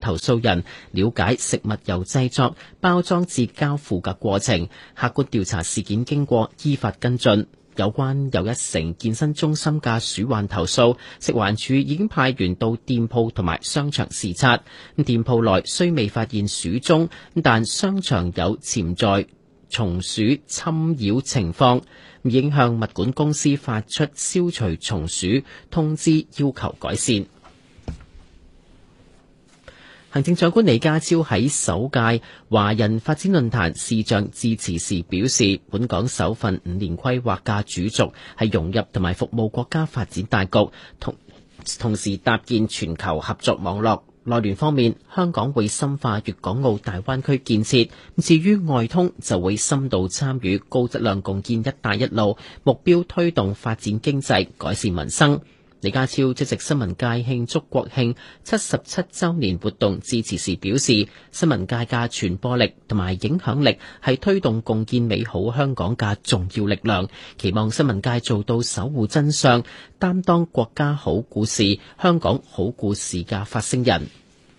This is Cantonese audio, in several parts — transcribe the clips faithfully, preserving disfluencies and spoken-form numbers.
投訴人了解食物由製作、包裝至交付嘅過程，客觀調查事件經過，依法跟進。有關又一城健身中心嘅鼠患投訴，食環署已經派員到店鋪同埋商場視察。店鋪內雖未發現鼠蹤，但商場有潛在蟲鼠侵擾情況，已經向物管公司發出消除蟲鼠通知，要求改善。行政長官李家超喺首屆華人發展論壇視像致辭時表示，本港首份五年規劃嘅主軸係融入同埋服務國家發展大局，同同時搭建全球合作網絡。內聯方面，香港會深化粵港澳大灣區建設，至於外通就會深度參與高質量共建一帶一路，目標推動發展經濟，改善民生。李家超出席新聞界慶祝國慶七十七週年活動致辭時表示，新聞界嘅傳播力同埋影響力係推動共建美好香港嘅重要力量，期望新聞界做到守護真相，擔當國家好故事、香港好故事嘅發聲人。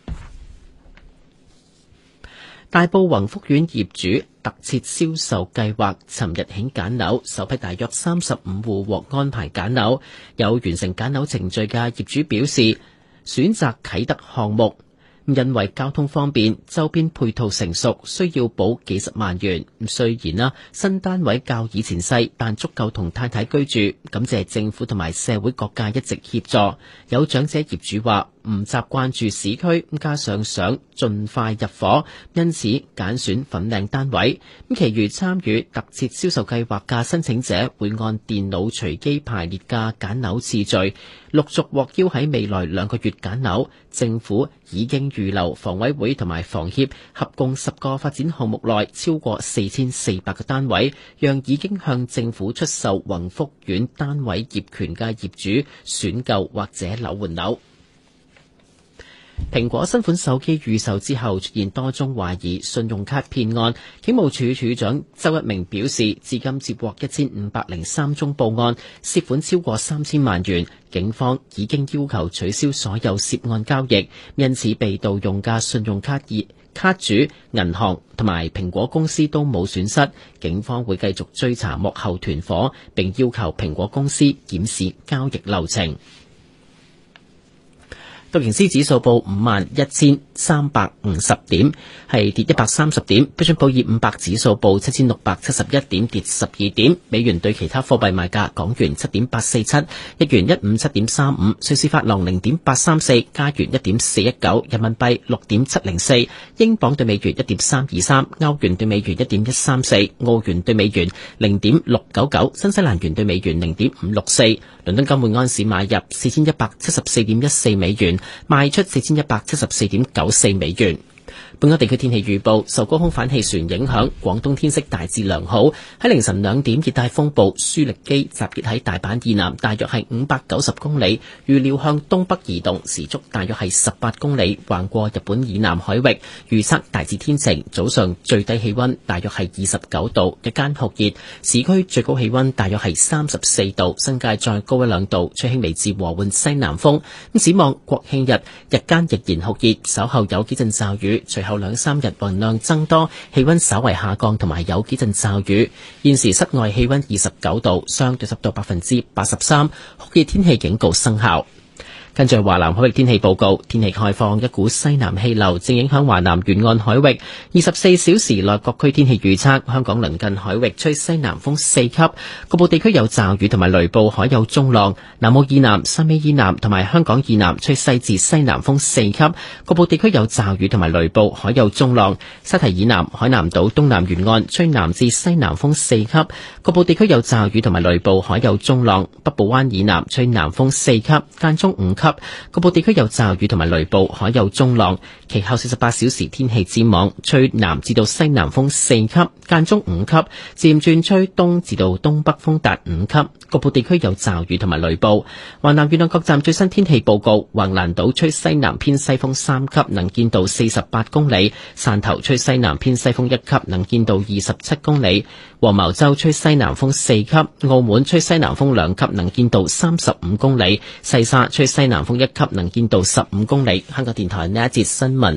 大埔宏福苑業主特設銷售計劃尋日起揀樓，首批大約三十五戶獲安排揀樓。有完成揀樓程序嘅業主表示，選擇啟德項目，因為交通方便，周邊配套成熟，需要補幾十萬元。雖然啦，新單位較以前細，但足夠同太太居住。感謝政府同埋社會各界一直協助。有長者業主話唔習慣住市區，加上想盡快入伙，因此揀選粉嶺單位。咁，其餘參與特設銷售計劃嘅申請者會按電腦隨機排列嘅揀樓次序，陸續獲邀喺未來兩個月揀樓。政府已經預留房委會同埋房協合共十個發展項目內超過四千四百個單位，讓已經向政府出售宏福苑單位業權嘅業主選購或者樓換樓。蘋果新款手機預售之後出現多宗懷疑信用卡騙案，警務處處長周一鳴表示，至今接獲一千五百零三宗報案，涉款超過三千萬元，警方已經要求取消所有涉案交易，因此被盜用嘅信用卡業卡主、銀行同埋蘋果公司都冇損失，警方會繼續追查幕後團夥，並要求蘋果公司檢視交易流程。道瓊斯指數報五萬一千三百五十點，係跌一百三十點。標準普爾五百指數報七千六百七十一點，跌十二點。美元對其他貨幣賣價：港元七點八四七，日元一五七點三五，瑞士法郎零點八三四，加元一點四一九，人民幣六點七零四，英鎊對美元一點三二三，歐元對美元一點一三四，澳元對美元零點六九九，新西蘭元對美元零點五六四。倫敦金每安士買入四千一百七十四點一四美元，賣出四千一百七十四點九四美元。本港地區天氣預報，受高空反氣旋影響，廣東天色大致良好。喺凌晨兩點，熱帶風暴舒力基集結喺大阪以南，大約係五百九十公里，預料向東北移動，時速大約係十八公里，橫過日本以南海域。預測大致天晴，早上最低氣溫大約係二十九度，日間酷熱，市區最高氣溫大約係三十四度，新界再高一兩度，吹輕微至和緩西南風。咁展望國慶日，日間仍然酷熱，稍後有幾陣驟雨，隨後兩三日雲量增多，氣溫稍為下降，同埋有幾陣驟雨。現時室外氣溫二十九度，相對濕度百分之八十三，酷熱天氣警告生效。跟住華南海域天氣報告，天氣概況，一股西南氣流正影響華南沿岸海域。二十四小時內各區天氣預測，香港鄰近海域吹西南風四級，局部地區有驟雨同埋雷暴，海有中浪。南澳以南、汕尾以南同埋香港以南吹西至西南風四級，局部地區有驟雨同埋雷暴，海有中浪。沙堤以南、海南島東南沿岸吹南至西南風四級，局部地區有驟雨同埋雷暴，海有中浪。北部灣以南吹南風四級，間中五級。局部地區有驟雨同埋雷暴，海有中浪。其後四十八小時天氣展望，吹南至到西南風四級，間中五級，漸轉吹東至到東北風達五級。局部地區有驟雨同埋雷暴。華南沿岸各站最新天氣報告：橫瀾島吹西南偏西風三級，能見度四十八公里；汕頭吹西南偏西風一級，能見度二十七公里；黃茅洲吹西南風四級；澳門吹西南風兩級，能見度三十五公里；西沙吹西南風一級，能見度十五公里。香港電台呢一節新聞